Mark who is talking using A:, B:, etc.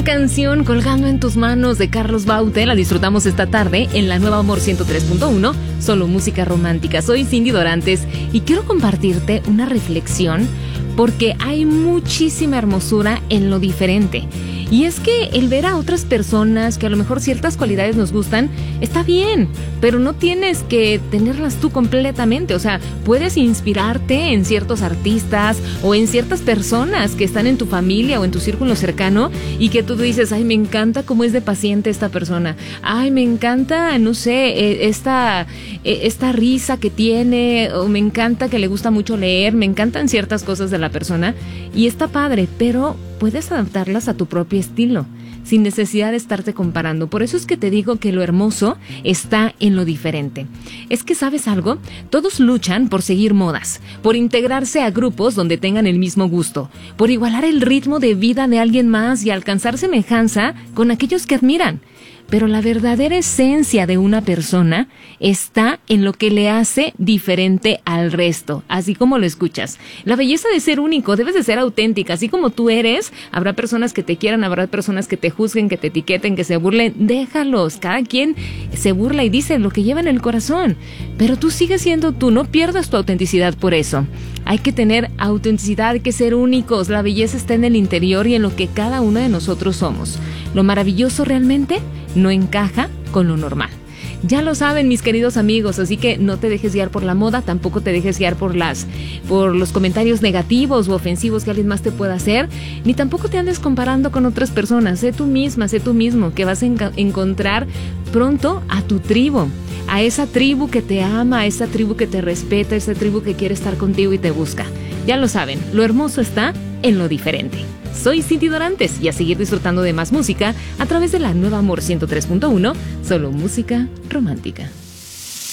A: canción Colgando en tus manos de Carlos Baute la disfrutamos esta tarde en la Nueva Amor 103.1, solo música romántica. Soy Cindy Dorantes y quiero compartirte una reflexión porque hay muchísima hermosura en lo diferente. Y es que el ver a otras personas que a lo mejor ciertas cualidades nos gustan, está bien, pero no tienes que tenerlas tú completamente. O sea, puedes inspirarte en ciertos artistas o en ciertas personas que están en tu familia o en tu círculo cercano y que tú dices, ay, me encanta cómo es de paciente esta persona. Ay, me encanta, no sé, esta risa que tiene, o me encanta que le gusta mucho leer, me encantan ciertas cosas de la persona y está padre, pero puedes adaptarlas a tu propio estilo, sin necesidad de estarte comparando. Por eso es que te digo que lo hermoso está en lo diferente. Es que, ¿sabes algo? Todos luchan por seguir modas, por integrarse a grupos donde tengan el mismo gusto, por igualar el ritmo de vida de alguien más y alcanzar semejanza con aquellos que admiran. Pero la verdadera esencia de una persona está en lo que le hace diferente al resto, así como lo escuchas. La belleza de ser único, debes de ser auténtica, así como tú eres. Habrá personas que te quieran, habrá personas que te juzguen, que te etiqueten, que se burlen. Déjalos, cada quien se burla y dice lo que lleva en el corazón. Pero tú sigues siendo tú, no pierdas tu autenticidad por eso. Hay que tener autenticidad, hay que ser únicos. La belleza está en el interior y en lo que cada uno de nosotros somos. Lo maravilloso realmente no encaja con lo normal. Ya lo saben, mis queridos amigos, así que no te dejes guiar por la moda, tampoco te dejes guiar por los comentarios negativos u ofensivos que alguien más te pueda hacer, ni tampoco te andes comparando con otras personas. Sé tú misma, sé tú mismo, que vas a encontrar pronto a tu tribu, a esa tribu que te ama, a esa tribu que te respeta, a esa tribu que quiere estar contigo y te busca. Ya lo saben, lo hermoso está en lo diferente. Soy Cindy Dorantes y a seguir disfrutando de más música a través de la Nueva Amor 103.1, solo música romántica.